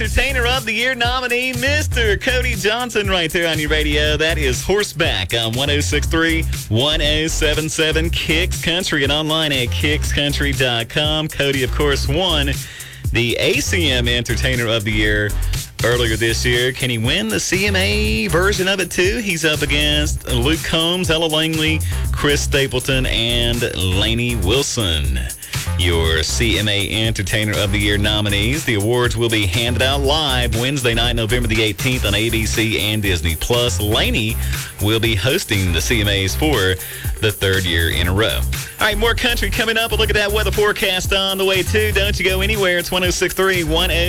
Entertainer of the Year nominee, Mr. Cody Johnson, right there on your radio. That is Horseback on 106.3, 107.7 Kicks Country and online at kickscountry.com. Cody, of course, won the ACM Entertainer of the Year earlier this year. Can he win the CMA version of it, too? He's up against Luke Combs, Ella Langley, Chris Stapleton, and Lainey Wilson. Your CMA Entertainer of the Year nominees. The awards will be handed out live Wednesday night, November the 18th on ABC and Disney+. Lainey will be hosting the CMAs for the third year in a row. All right, more country coming up. We'll look at that weather forecast on the way, too. Don't you go anywhere. It's 106.3,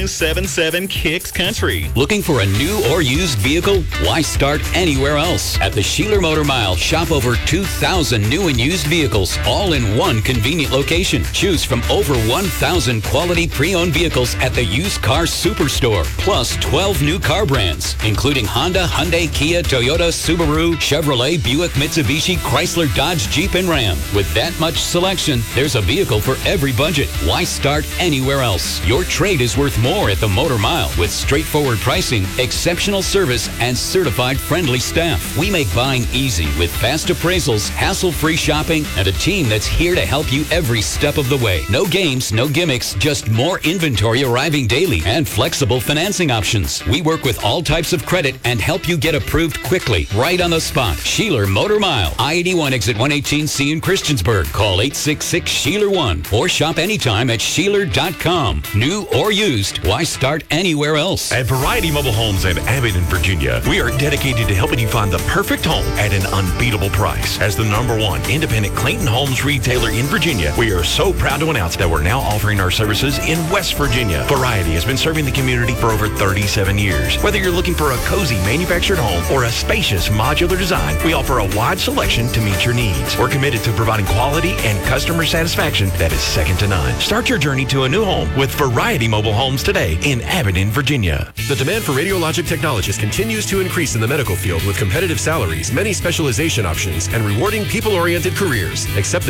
107.7 Kicks Country. Looking for a new or used vehicle? Why start anywhere else? At the Sheeler Motor Mile, shop over 2,000 new and used vehicles, all in one convenient location. Choose from over 1,000 quality pre-owned vehicles at the Used Car Superstore, plus 12 new car brands, including Honda, Hyundai, Kia, Toyota, Subaru, Chevrolet, Buick, Mitsubishi, Chrysler, Dodge, Jeep, and Ram. With that much selection, there's a vehicle for every budget. Why start anywhere else? Your trade is worth more at the Motor Mile with straightforward pricing, exceptional service, and certified friendly staff. We make buying easy with fast appraisals, hassle-free shopping, and a team that's here to help you every step of the way. No games, no gimmicks, just more inventory arriving daily and flexible financing options. We work with all types of credit and help you get approved quickly, right on the spot. Sheeler Motor Mile, I-81 exit 118C in Christiansburg. Call 866-SHEELER1 or shop anytime at Sheeler.com. New or used, why start anywhere else? At Variety Mobile Homes in Abingdon, Virginia, we are dedicated to helping you find the perfect home at an unbeatable price. As the #1 independent Clayton Homes retailer in Virginia, we are so proud to announce that we're now offering our services in West Virginia. Variety has been serving the community for over 37 years. Whether you're looking for a cozy manufactured home or a spacious modular design, we offer a wide selection to meet your needs. We're committed to providing quality and customer satisfaction that is second to none. Start your journey to a new home with Variety Mobile Homes today in Abingdon, Virginia. The demand for radiologic technologists continues to increase in the medical field with competitive salaries, many specialization options, and rewarding people-oriented careers. Accept the